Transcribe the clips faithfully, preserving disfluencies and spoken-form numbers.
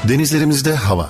Denizlerimizde hava.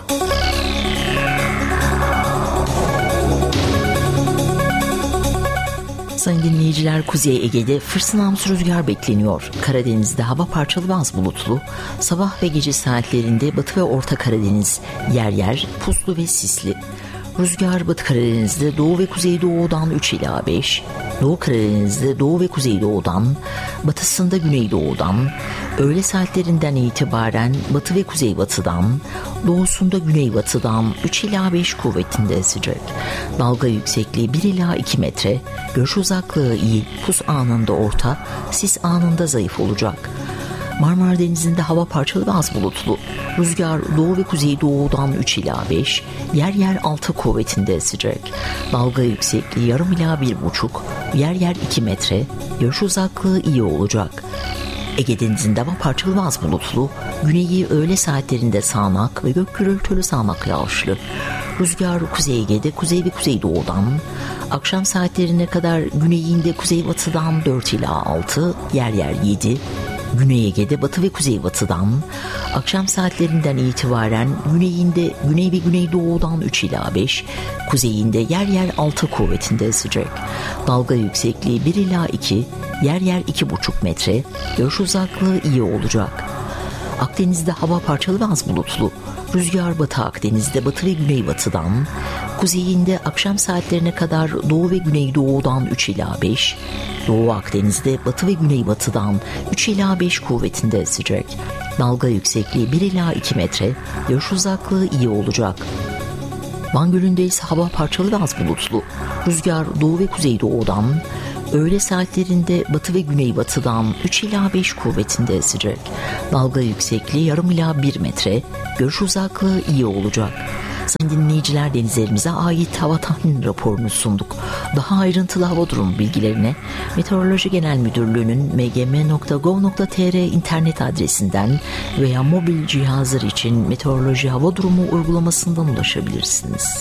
Sayın dinleyiciler, Kuzey Ege'de fırtınamsı rüzgar bekleniyor. Karadeniz'de hava parçalı ve az bulutlu. Sabah ve gece saatlerinde Batı ve Orta Karadeniz yer yer puslu ve sisli. Rüzgar Batı Karadeniz'de Doğu ve Kuzeydoğu'dan üç ila beş, Doğu Karadeniz'de Doğu ve Kuzeydoğu'dan, batısında Güneydoğu'dan, öğle saatlerinden itibaren Batı ve Kuzeybatı'dan, doğusunda Güneybatı'dan üç ila beş kuvvetinde esecek. Dalga yüksekliği bir ila iki metre, görüş uzaklığı iyi, pus anında orta, sis anında zayıf olacak. Marmara Denizi'nde hava parçalı ve az bulutlu. Rüzgar doğu ve kuzeydoğudan üç ila beş, yer yer altı kuvvetinde esecek. Dalga yüksekliği yarım ila bir buçuk, yer yer iki metre, görüş uzaklığı iyi olacak. Ege Denizi'nde hava parçalı ve az bulutlu. Güneyi öğle saatlerinde sağanak ve gök gürültülü sağanak yağışlı. Rüzgar Kuzey Ege'de kuzey ve kuzeydoğudan, akşam saatlerine kadar güneyinde kuzeybatıdan dört ila altı, yer yer yedi, Güney Ege'de batı ve kuzeybatıdan, akşam saatlerinden itibaren güneyinde güney ve güneydoğudan üç ila beş, kuzeyinde yer yer altı kuvvetinde esecek. Dalga yüksekliği bir ila iki, yer yer iki buçuk metre, görüş uzaklığı iyi olacak. Akdeniz'de hava parçalı ve az bulutlu. Rüzgar Batı Akdeniz'de batı ve güneybatıdan, kuzeyinde akşam saatlerine kadar doğu ve güneydoğudan üç ila beş, Doğu Akdeniz'de batı ve güneybatıdan üç ila beş kuvvetinde esecek. Dalga yüksekliği bir ila iki metre, görüş uzaklığı iyi olacak. Van Gölü'nde ise hava parçalı ve az bulutlu. Rüzgar doğu ve kuzeydoğudan, öğle saatlerinde batı ve güneybatıdan üç ila beş kuvvetinde esecek. Dalga yüksekliği yarım ila bir metre, görüş uzaklığı iyi olacak. Sayın dinleyiciler, denizlerimize ait hava tahmin raporunu sunduk. Daha ayrıntılı hava durumu bilgilerine Meteoroloji Genel Müdürlüğü'nün m g m nokta gov nokta t r internet adresinden veya mobil cihazlar için meteoroloji hava durumu uygulamasından ulaşabilirsiniz.